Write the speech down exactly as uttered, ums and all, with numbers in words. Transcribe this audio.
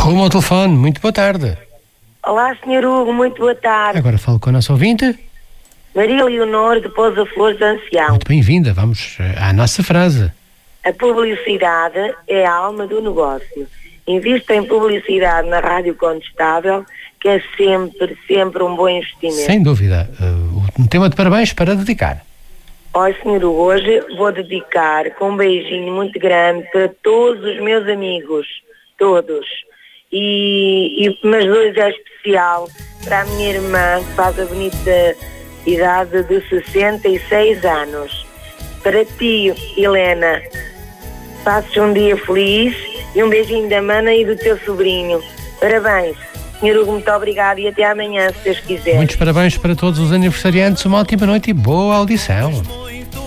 Rumo ao telefone, muito boa tarde. Olá, senhor Hugo, muito boa tarde. Agora falo com a nossa ouvinte. Maria Leonor de Pousa Flores de Ancião. Muito bem-vinda, vamos à nossa frase. A publicidade é a alma do negócio. Invista em publicidade na Rádio Condestável, que é sempre, sempre um bom investimento. Sem dúvida. Uh, um tema de parabéns para dedicar. Olha, senhor Hugo, hoje vou dedicar com um beijinho muito grande para todos os meus amigos, todos. E, e mas hoje é especial para a minha irmã, que faz a bonita idade de sessenta e seis anos. Para ti, Helena, passes um dia feliz e um beijinho da mana e do teu sobrinho. Parabéns. senhor Hugo, muito obrigado e até amanhã, se Deus quiser. Muitos parabéns para todos os aniversariantes, uma ótima noite e boa audição.